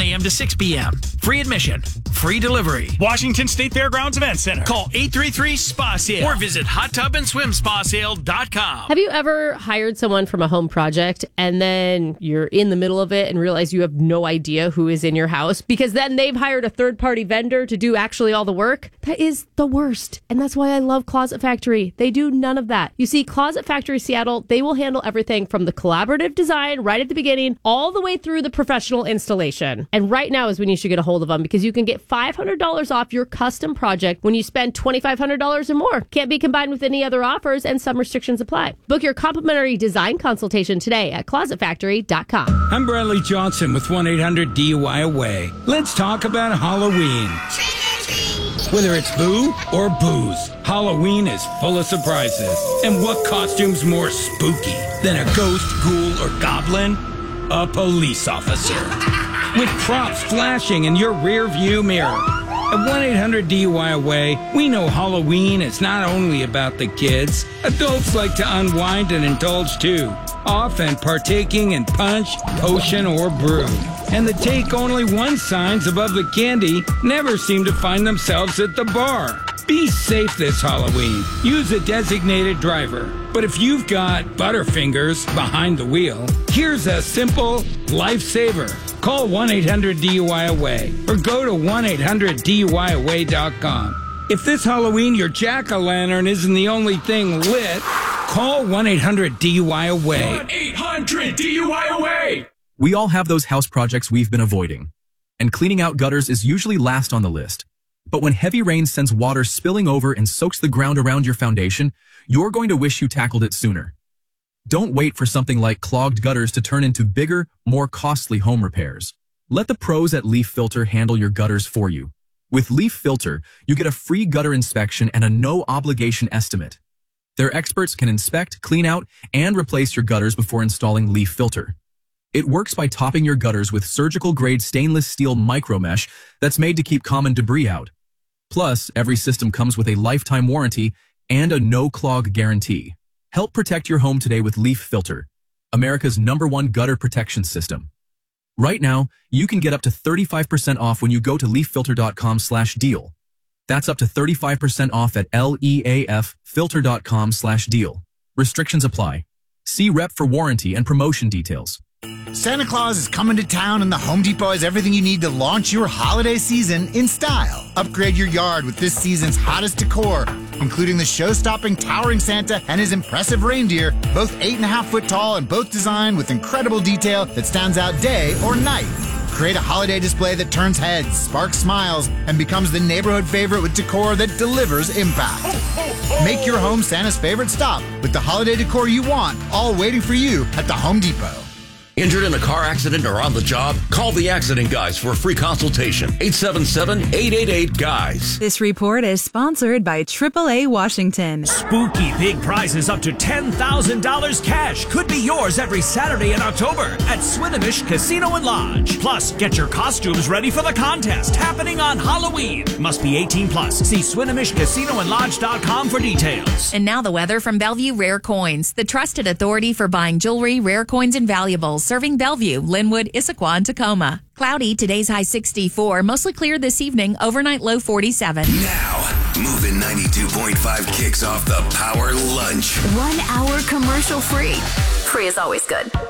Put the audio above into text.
a.m. to 6 p.m. Free admission. Free delivery. Washington State Fairgrounds Event Center. Call 833-SPA-SALE or visit hottubandSwimSpaSale.com. Have you ever hired someone from a home project and then you're in the middle of it and realize you have no idea who is in your house because then they've hired a third-party vendor to do actually all the work? That is the worst. And that's why I love Closet Factory. They do none of that. You see, Closet Factory Seattle, they will handle everything from the collaborative design right at the beginning all the way through the professional installation. And right now is when you should get a hold of them because you can get $500 off your custom project when you spend $2,500 or more. Can't be combined with any other offers and some restrictions apply. Book your complimentary design consultation today at closetfactory.com. I'm Bradley Johnson with 1-800-DUI-AWAY. Let's talk about Halloween. Whether it's boo or booze, Halloween is full of surprises. And what costume's more spooky than a ghost, ghoul, or goblin? A police officer. With props flashing in your rear view mirror. At 1-800-DUI-AWAY, we know Halloween is not only about the kids. Adults like to unwind and indulge too, often partaking in punch, potion, or brew. And the take only one signs above the candy never seem to find themselves at the bar. Be safe this Halloween. Use a designated driver. But if you've got Butterfingers behind the wheel, here's a simple lifesaver. Call 1-800-DUI-AWAY or go to 1-800-DUI-AWAY.com. If this Halloween your jack-o'-lantern isn't the only thing lit, call 1-800-DUI-AWAY. 1-800-DUI-AWAY! We all have those house projects we've been avoiding, and cleaning out gutters is usually last on the list. But when heavy rain sends water spilling over and soaks the ground around your foundation, you're going to wish you tackled it sooner. Don't wait for something like clogged gutters to turn into bigger, more costly home repairs. Let the pros at Leaf Filter handle your gutters for you. With Leaf Filter, you get a free gutter inspection and a no-obligation estimate. Their experts can inspect, clean out, and replace your gutters before installing Leaf Filter. It works by topping your gutters with surgical-grade stainless steel micromesh that's made to keep common debris out. Plus, every system comes with a lifetime warranty and a no-clog guarantee. Help protect your home today with Leaf Filter, America's #1 gutter protection system. Right now, you can get up to 35% off when you go to leaffilter.com/deal. That's up to 35% off at leaffilter.com/deal. Restrictions apply. See rep for warranty and promotion details. Santa Claus is coming to town and the Home Depot has everything you need to launch your holiday season in style. Upgrade your yard with this season's hottest decor, including the show-stopping towering Santa and his impressive reindeer, both 8.5 foot tall and both designed with incredible detail that stands out day or night. Create a holiday display that turns heads, sparks smiles, and becomes the neighborhood favorite with decor that delivers impact. Make your home Santa's favorite stop with the holiday decor you want, all waiting for you at the Home Depot. Injured in a car accident or on the job? Call the Accident Guys for a free consultation. 877-888-GUYS. This report is sponsored by AAA Washington. Spooky big prizes up to $10,000 cash could be yours every Saturday in October at Swinomish Casino and Lodge. Plus, get your costumes ready for the contest happening on Halloween. Must be 18 plus. See SwinomishCasinoandLodge.com for details. And now the weather from Bellevue Rare Coins, the trusted authority for buying jewelry, rare coins, and valuables. Serving Bellevue, Linwood, Issaquah, and Tacoma. Cloudy, today's high 64. Mostly clear this evening, overnight low 47. Now, Moving 92.5 kicks off the Power Lunch. 1 hour commercial free. Free is always good.